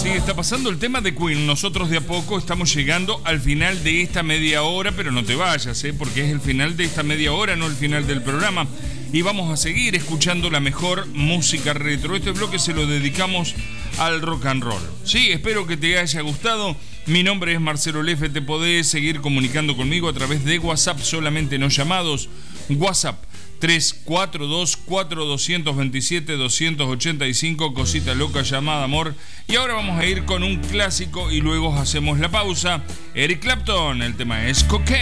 Sí, está pasando el tema de Queen. Nosotros de a poco estamos llegando al final de esta media hora, pero no te vayas, porque es el final de esta media hora, no el final del programa. Y vamos a seguir escuchando la mejor música retro. Este bloque se lo dedicamos al rock and roll. Sí, espero que te haya gustado. Mi nombre es Marcelo Lefe. Te podés seguir comunicando conmigo a través de WhatsApp, solamente no llamados. WhatsApp 342-4227-285, cosita loca llamada amor. Y ahora vamos a ir con un clásico y luego hacemos la pausa. Eric Clapton, el tema es Cocaine.